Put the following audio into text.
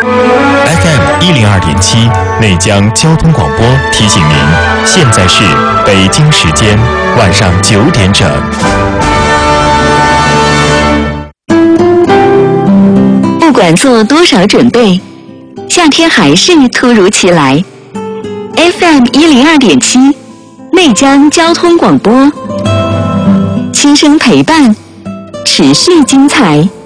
FM102.7内江交通广播提醒您，现在是北京时间晚上9点整。 不管做多少准备，夏天还是突如其来。FM102.7内江交通广播，轻声陪伴，持续精彩。